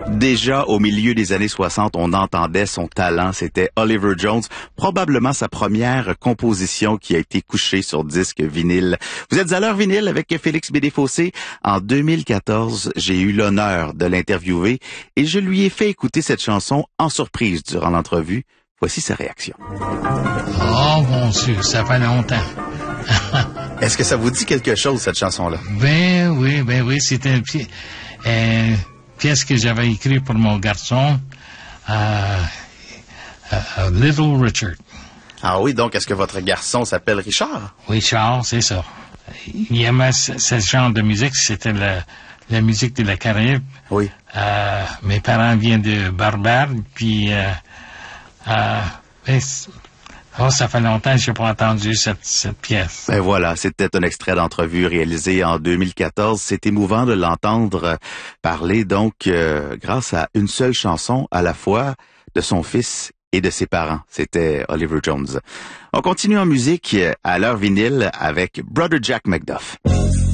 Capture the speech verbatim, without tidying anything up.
Déjà au milieu des années soixante, on entendait son talent, c'était Oliver Jones, probablement sa première composition qui a été couchée sur disque vinyle. Vous êtes à l'heure vinyle avec Félix Bédé-Fossé. En deux mille quatorze, j'ai eu l'honneur de l'interviewer et je lui ai fait écouter cette chanson en surprise durant l'entrevue. Voici sa réaction. Oh mon Dieu, ça fait longtemps. Est-ce que ça vous dit quelque chose, cette chanson-là? Ben oui, ben oui, c'était une pi- euh, pièce que j'avais écrite pour mon garçon, euh, euh, Little Richard. Ah oui, donc est-ce que votre garçon s'appelle Richard? Oui, Charles, c'est ça. Il aimait ce, ce genre de musique, c'était la, la musique de la Caraïbe. Oui. Euh, mes parents viennent de Barbade, puis euh, euh, ben, oh, ça fait longtemps que j'ai pas entendu cette, cette pièce. Ben voilà, c'était un extrait d'entrevue réalisé en deux mille quatorze. C'est émouvant de l'entendre parler, donc, euh, grâce à une seule chanson à la fois de son fils et de ses parents. C'était Oliver Jones. On continue en musique à l'heure vinyle avec Brother Jack McDuff.